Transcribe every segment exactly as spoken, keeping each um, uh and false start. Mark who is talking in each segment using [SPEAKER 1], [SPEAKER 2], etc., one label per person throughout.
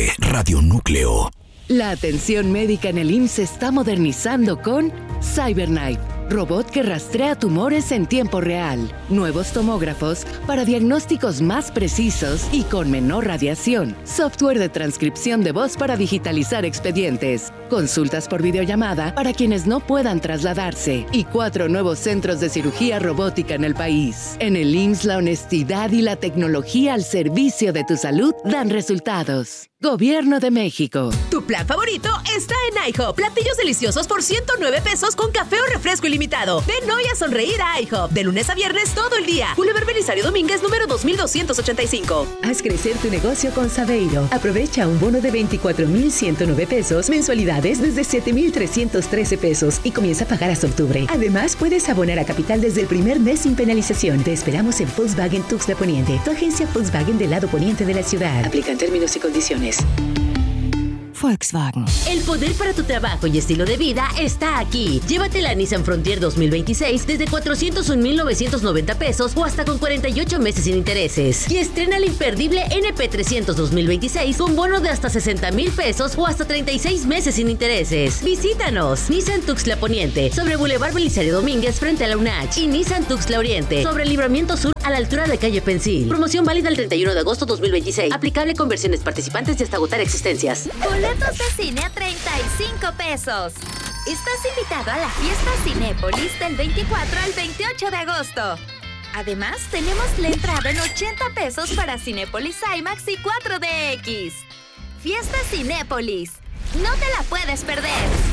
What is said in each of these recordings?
[SPEAKER 1] de Radio Núcleo.
[SPEAKER 2] La atención médica en el I M S S se está modernizando con CyberKnife, robot que rastrea tumores en tiempo real, nuevos tomógrafos para diagnósticos más precisos y con menor radiación, software de transcripción de voz para digitalizar expedientes, consultas por videollamada para quienes no puedan trasladarse y cuatro nuevos centros de cirugía robótica en el país. En el I M S S la honestidad y la tecnología al servicio de tu salud dan resultados. Gobierno de México.
[SPEAKER 3] Tu plan favorito está en IHOP. Platillos deliciosos por ciento nueve pesos con café o refresco ilimitado. Ven hoy a sonreír a IHOP. De lunes a viernes todo el día. Boulevard Belisario Domínguez, número dos mil doscientos ochenta y cinco.
[SPEAKER 4] Haz crecer tu negocio con Saveiro. Aprovecha un bono de veinticuatro mil ciento nueve pesos, mensualidades desde siete mil trescientos trece pesos y comienza a pagar hasta octubre. Además, puedes abonar a capital desde el primer mes sin penalización. Te esperamos en Volkswagen Tuxtla Poniente, tu agencia Volkswagen del lado poniente de la ciudad. Aplican términos y condiciones.
[SPEAKER 5] Volkswagen.
[SPEAKER 3] El poder para tu trabajo y estilo de vida está aquí. Llévate la Nissan Frontier dos mil veintiséis desde cuatrocientos un mil novecientos noventa pesos o hasta con cuarenta y ocho meses sin intereses. Y estrena el imperdible N P trescientos dos mil veintiséis con bono de hasta sesenta mil pesos o hasta treinta y seis meses sin intereses. Visítanos. Nissan Tuxtla Poniente, sobre Boulevard Belisario Domínguez frente a la U N A H. Y Nissan Tuxtla Oriente, sobre el Libramiento Sur a la altura de calle Pensil. Promoción válida el treinta y uno de agosto dos mil veintiséis. Aplicable con versiones participantes y hasta agotar existencias.
[SPEAKER 6] Boletos de cine a treinta y cinco pesos. Estás invitado a la fiesta Cinépolis del veinticuatro al veintiocho de agosto. Además, tenemos la entrada en ochenta pesos para Cinépolis IMAX y cuatro D X. Fiesta Cinépolis. No te la puedes perder.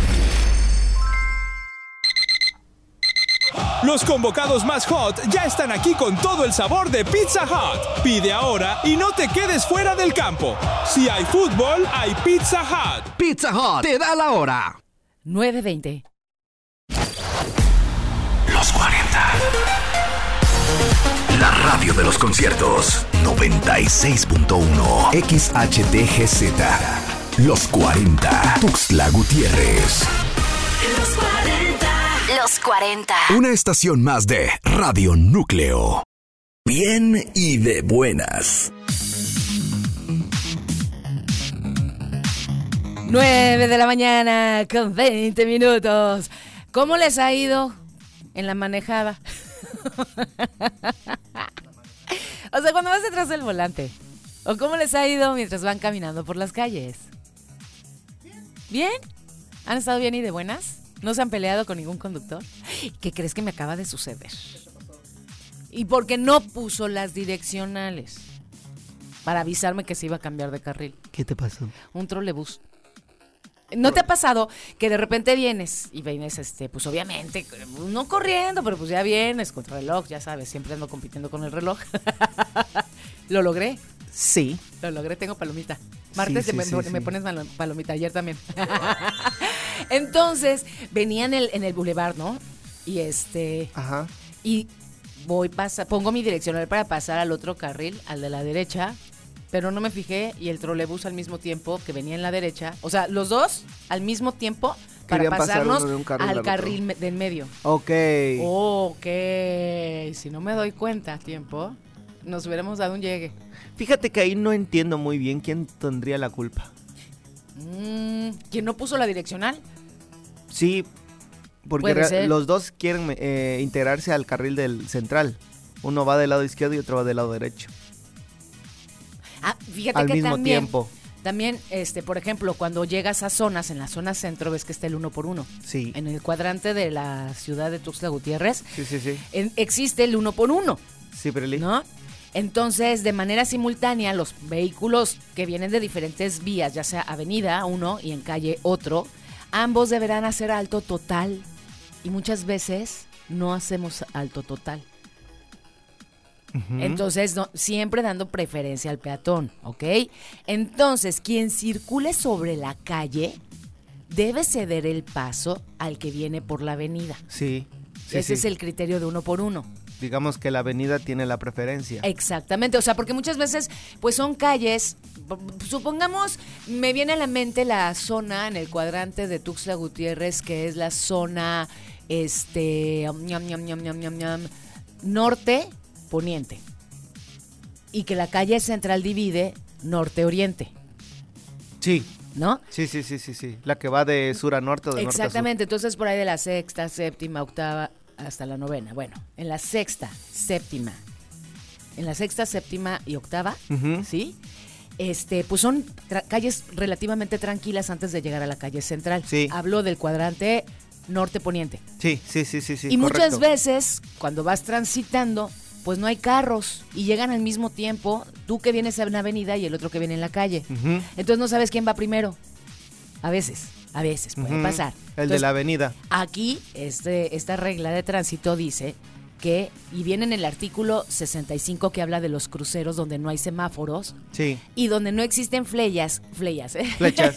[SPEAKER 7] Los convocados más hot ya están aquí con todo el sabor de Pizza Hut. Pide ahora y no te quedes fuera del campo. Si hay fútbol, hay Pizza Hut.
[SPEAKER 8] Pizza Hut te da la hora.
[SPEAKER 9] nueve veinte.
[SPEAKER 1] Los cuarenta. La radio de los conciertos. noventa y seis punto uno. X H T G Z. Los cuarenta. Tuxtla Gutiérrez.
[SPEAKER 6] Los cuarenta. Los cuarenta.
[SPEAKER 1] Una estación más de Radio Núcleo. Bien y de buenas.
[SPEAKER 9] nueve de la mañana con veinte minutos. ¿Cómo les ha ido en la manejada? O sea, cuando vas detrás del volante. ¿O cómo les ha ido mientras van caminando por las calles? ¿Bien? ¿Han estado bien y de buenas? ¿No se han peleado con ningún conductor? ¿Qué crees que me acaba de suceder? Y porque no puso las direccionales para avisarme que se iba a cambiar de carril.
[SPEAKER 10] ¿Qué te pasó?
[SPEAKER 9] Un trolebús. ¿No te ha pasado que de repente vienes y vienes, este, pues obviamente, no corriendo, pero pues ya vienes contra el reloj, ya sabes, siempre ando compitiendo con el reloj? ¿Lo logré?
[SPEAKER 10] Sí.
[SPEAKER 9] Lo logré, tengo palomita. Martes
[SPEAKER 10] sí, sí,
[SPEAKER 9] me,
[SPEAKER 10] sí,
[SPEAKER 9] me
[SPEAKER 10] sí.
[SPEAKER 9] pones palomita, ayer también. Entonces, venía en el, en el bulevar, ¿no? Y este...
[SPEAKER 10] Ajá.
[SPEAKER 9] Y voy, pasa, pongo mi direccional para pasar al otro carril, al de la derecha, pero no me fijé y el trolebús al mismo tiempo que venía en la derecha, o sea, los dos al mismo tiempo para
[SPEAKER 10] Querían
[SPEAKER 9] pasarnos
[SPEAKER 10] pasar uno de un carril
[SPEAKER 9] al
[SPEAKER 10] al
[SPEAKER 9] carril me- del medio.
[SPEAKER 10] Ok.
[SPEAKER 9] Ok, si no me doy cuenta a tiempo, nos hubiéramos dado un llegue.
[SPEAKER 10] Fíjate que ahí no entiendo muy bien quién tendría la culpa.
[SPEAKER 9] Mm, ¿Quién no puso la direccional?
[SPEAKER 10] Sí, porque
[SPEAKER 9] Puede
[SPEAKER 10] re-
[SPEAKER 9] ser.
[SPEAKER 10] los dos quieren eh, integrarse al carril del central. Uno va del lado izquierdo y otro va del lado derecho.
[SPEAKER 9] Ah, fíjate
[SPEAKER 10] Al
[SPEAKER 9] que
[SPEAKER 10] mismo
[SPEAKER 9] también,
[SPEAKER 10] tiempo.
[SPEAKER 9] También, este, por ejemplo, cuando llegas a zonas, en la zona centro, ves que está el uno por uno.
[SPEAKER 10] Sí.
[SPEAKER 9] En el cuadrante de la ciudad de Tuxtla Gutiérrez,
[SPEAKER 10] Sí, sí, sí.
[SPEAKER 9] en- existe el uno por uno,
[SPEAKER 10] Sí, Preli.
[SPEAKER 9] ¿no? Entonces, de manera simultánea, los vehículos que vienen de diferentes vías, ya sea avenida uno y en calle otro, ambos deberán hacer alto total. Y muchas veces no hacemos alto total.
[SPEAKER 10] Ujú.
[SPEAKER 9] Entonces, no, siempre dando preferencia al peatón, ¿ok? Entonces, quien circule sobre la calle debe ceder el paso al que viene por la avenida.
[SPEAKER 10] Sí. sí,
[SPEAKER 9] Ese
[SPEAKER 10] sí.
[SPEAKER 9] es el criterio de uno por uno.
[SPEAKER 10] Digamos que la avenida tiene la preferencia.
[SPEAKER 9] Exactamente, o sea, porque muchas veces, pues son calles, p- supongamos, me viene a la mente la zona en el cuadrante de Tuxtla Gutiérrez, que es la zona, este, ñam, ñam, ñam, ñam, ñam, ñam, norte, poniente. Y que la calle central divide norte-oriente.
[SPEAKER 10] Sí.
[SPEAKER 9] ¿No?
[SPEAKER 10] Sí, sí, sí, sí, sí. La que va de sur a norte o de norte a sur.
[SPEAKER 9] Exactamente, entonces por ahí de la sexta, séptima, octava, hasta la novena. Bueno, en la sexta, séptima, en la sexta, séptima y octava, uh-huh. ¿sí? Este, pues son tra- calles relativamente tranquilas antes de llegar a la calle central.
[SPEAKER 10] Sí.
[SPEAKER 9] Hablo del cuadrante norte-poniente.
[SPEAKER 10] Sí, sí, sí, sí, sí.
[SPEAKER 9] Y
[SPEAKER 10] correcto.
[SPEAKER 9] muchas veces, cuando vas transitando, pues no hay carros y llegan al mismo tiempo, tú que vienes a una avenida y el otro que viene en la calle. Uh-huh. Entonces no sabes quién va primero. A veces, a veces puede uh-huh. pasar.
[SPEAKER 10] El
[SPEAKER 9] Entonces,
[SPEAKER 10] de la avenida.
[SPEAKER 9] Aquí, este, esta regla de tránsito dice que, y viene en el artículo sesenta y cinco que habla de los cruceros donde no hay semáforos.
[SPEAKER 10] Sí.
[SPEAKER 9] Y donde no existen flechas, flechas, ¿eh?
[SPEAKER 10] Flechas.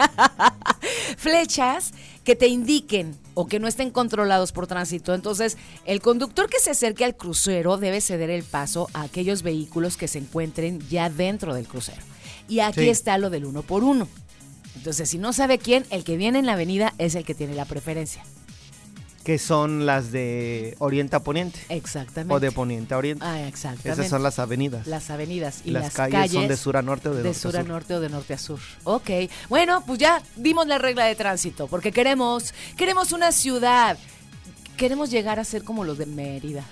[SPEAKER 9] Flechas que te indiquen o que no estén controlados por tránsito. Entonces, el conductor que se acerque al crucero debe ceder el paso a aquellos vehículos que se encuentren ya dentro del crucero. Y aquí sí. está lo del uno por uno. Entonces, si no sabe quién, el que viene en la avenida es el que tiene la preferencia.
[SPEAKER 10] Que son las de oriente a poniente.
[SPEAKER 9] Exactamente.
[SPEAKER 10] O de poniente a oriente.
[SPEAKER 9] Ah, exactamente.
[SPEAKER 10] Esas son las avenidas.
[SPEAKER 9] Las avenidas. Y
[SPEAKER 10] las,
[SPEAKER 9] las
[SPEAKER 10] calles,
[SPEAKER 9] calles
[SPEAKER 10] son de sur a norte o de,
[SPEAKER 9] de
[SPEAKER 10] norte
[SPEAKER 9] sur
[SPEAKER 10] a
[SPEAKER 9] a
[SPEAKER 10] sur.
[SPEAKER 9] norte o de norte a sur. Ok. Bueno, pues ya dimos la regla de tránsito, porque queremos, queremos una ciudad. Queremos llegar a ser como los de Mérida.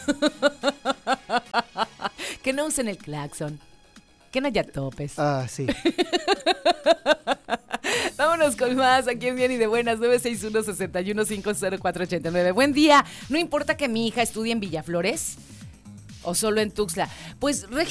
[SPEAKER 9] Que no usen el claxon. Que no haya topes.
[SPEAKER 10] Ah, sí.
[SPEAKER 9] Vámonos con más aquí en Bien y de Buenas, nueve seis uno, seis uno cinco cero cuatro ocho nueve. Buen día. No importa que mi hija estudie en Villaflores o solo en Tuxtla. Pues